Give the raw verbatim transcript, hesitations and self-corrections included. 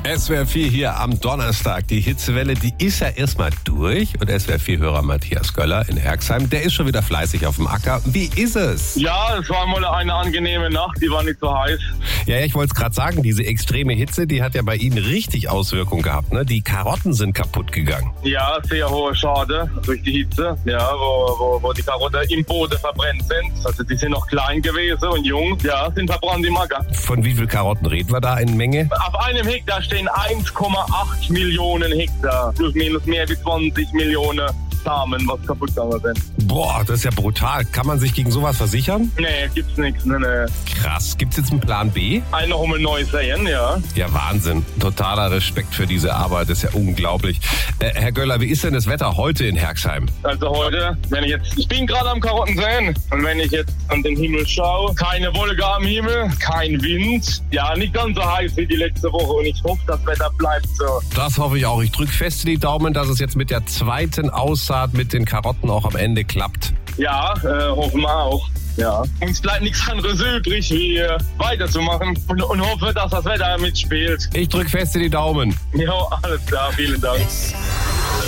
S W R vier hier am Donnerstag. Die Hitzewelle, die ist ja erstmal durch. Und S W R vier-Hörer Matthias Göller in Herxheim, der ist schon wieder fleißig auf dem Acker. Wie ist es? Ja, es war mal eine angenehme Nacht, die war nicht so heiß. Ja, ja ich wollte es gerade sagen, diese extreme Hitze, die hat ja bei Ihnen richtig Auswirkungen gehabt, ne? Die Karotten sind kaputt gegangen. Ja, sehr hohe Schade durch die Hitze, ja, wo, wo, wo die Karotten im Boden verbrennt sind. Also die sind noch klein gewesen und jung, ja, sind verbrannt im Acker. Von wie viel Karotten reden wir da in Menge? Auf einem Hektar stehen eins Komma acht Millionen Hektar, plus minus mehr wie zwanzig Millionen Samen, was kaputt gegangen sind. Boah, das ist ja brutal. Kann man sich gegen sowas versichern? Nee, gibt's nichts. Nee, nee. Krass. Gibt's jetzt einen Plan B? Einen noch um ein neues säen, ja. Ja, Wahnsinn. Totaler Respekt für diese Arbeit. Das ist ja unglaublich. Äh, Herr Göller, wie ist denn das Wetter heute in Herxheim? Also heute, wenn ich jetzt, ich bin gerade am Karotten säen und wenn ich jetzt an den Himmel schaue, keine Wolke am Himmel, kein Wind, ja, nicht ganz so heiß wie die letzte Woche und ich hoffe, das Wetter bleibt so. Das hoffe ich auch. Ich drücke fest die Daumen, dass es jetzt mit der zweiten Aussaat mit den Karotten auch am Ende klappt. Ja, äh, hoffen wir auch. Ja. Uns bleibt nichts anderes übrig, wie äh, weiterzumachen und, und hoffe, dass das Wetter mitspielt. Ich drücke fest die Daumen. Ja, alles klar, vielen Dank.